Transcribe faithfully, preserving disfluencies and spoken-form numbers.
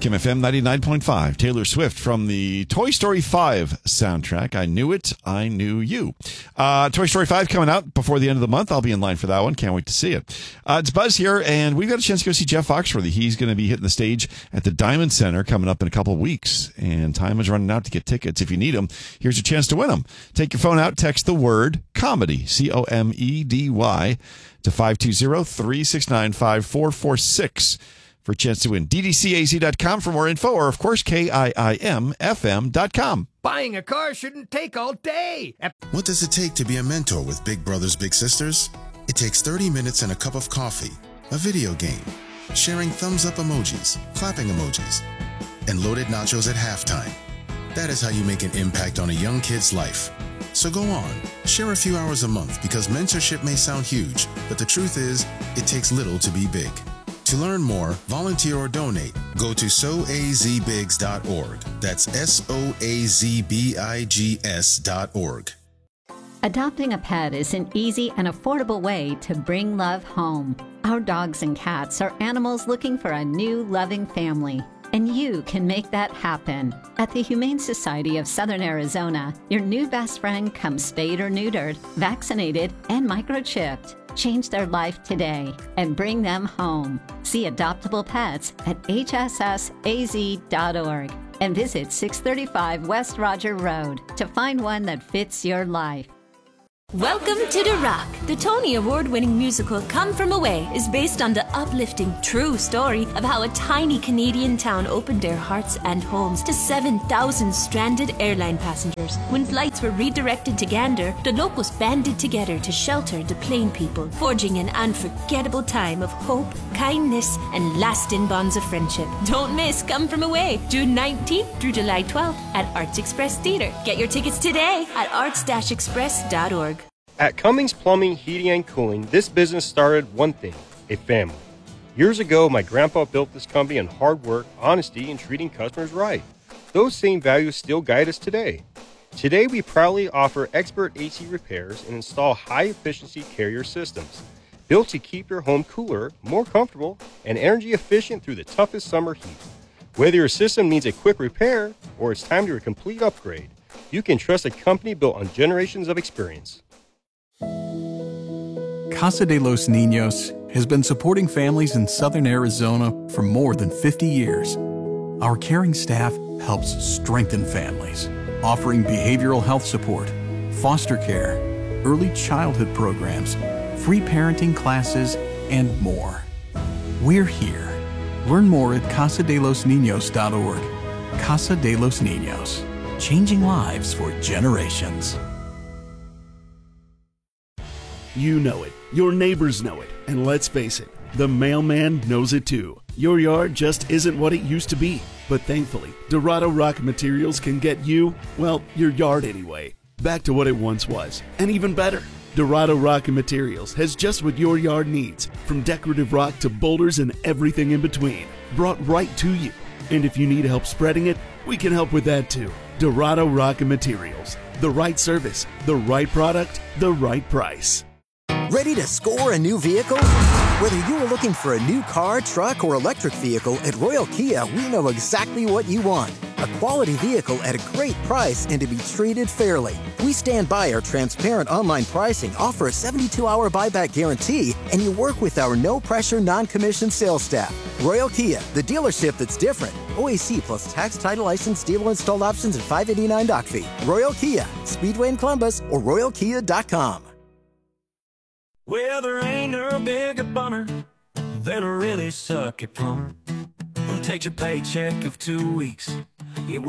Kim F M ninety-nine point five. Taylor Swift from the Toy Story five soundtrack. I knew it. I knew you. Uh, Toy Story five coming out before the end of the month. I'll be in line for that one. Can't wait to see it. Uh, it's Buzz here, and we've got a chance to go see Jeff Foxworthy. He's going to be hitting the stage at the Diamond Center coming up in a couple of weeks, and time is running out to get tickets. If you need them, here's your chance to win them. Take your phone out, text the word comedy, C O M E D Y, to five two zero, three six nine, five four four six. For a chance to win. D D C A Z dot com for more info, or, of course, K I I M F M dot com. Buying a car shouldn't take all day. What does it take to be a mentor with Big Brothers Big Sisters? It takes thirty minutes and a cup of coffee, a video game, sharing thumbs-up emojis, clapping emojis, and loaded nachos at halftime. That is how you make an impact on a young kid's life. So go on, share a few hours a month, because mentorship may sound huge, but the truth is, it takes little to be big. To learn more, volunteer or donate, go to so a z bigs dot org. That's S O A Z B I G S dot org. Adopting a pet is an easy and affordable way to bring love home. Our dogs and cats are animals looking for a new, loving family, and you can make that happen. At the Humane Society of Southern Arizona, your new best friend comes spayed or neutered, vaccinated, and microchipped. Change their life today and bring them home. See adoptable pets at H S S A Z dot org and visit six thirty-five West Roger Road to find one that fits your life. Welcome to The Rock. The Tony Award-winning musical Come From Away is based on the uplifting, true story of how a tiny Canadian town opened their hearts and homes to seven thousand stranded airline passengers. When flights were redirected to Gander, the locals banded together to shelter the plain people, forging an unforgettable time of hope, kindness, and lasting bonds of friendship. Don't miss Come From Away, June nineteenth through July twelfth at Arts Express Theater. Get your tickets today at arts dash express dot org. At Cummings Plumbing, Heating, and Cooling, this business started one thing, a family. Years ago, my grandpa built this company on hard work, honesty, and treating customers right. Those same values still guide us today. Today, we proudly offer expert A C repairs and install high-efficiency carrier systems, built to keep your home cooler, more comfortable, and energy efficient through the toughest summer heat. Whether your system needs a quick repair or it's time for a complete upgrade, you can trust a company built on generations of experience. Casa de los Niños has been supporting families in Southern Arizona for more than fifty years. Our caring staff helps strengthen families, offering behavioral health support, foster care, early childhood programs, free parenting classes, and more. We're here. Learn more at casa de los niños dot org. Casa de los Niños, changing lives for generations. You know it. Your neighbors know it. And let's face it, the mailman knows it too. Your yard just isn't what it used to be. But thankfully, Dorado Rock Materials can get you, well, your yard anyway, back to what it once was. And even better, Dorado Rock Materials has just what your yard needs, from decorative rock to boulders and everything in between, brought right to you. And if you need help spreading it, we can help with that too. Dorado Rock Materials. The right service, the right product, the right price. Ready to score a new vehicle? Whether you are looking for a new car, truck, or electric vehicle, at Royal Kia, we know exactly what you want. A quality vehicle at a great price and to be treated fairly. We stand by our transparent online pricing, offer a seventy-two hour buyback guarantee, and you work with our no-pressure, non-commissioned sales staff. Royal Kia, the dealership that's different. O A C plus tax, title, license, dealer installed options, and five eighty-nine doc fee. Royal Kia, Speedway in Columbus, or royal kia dot com. Well, there ain't no bigger bummer than a really sucky plumber who takes your paycheck of two weeks.